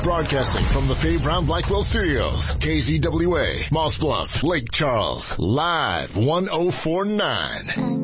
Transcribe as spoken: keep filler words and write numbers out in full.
Broadcasting from the Faye Brown Blackwell Studios. K Z W A, Moss Bluff, Lake Charles. Live one oh four point nine.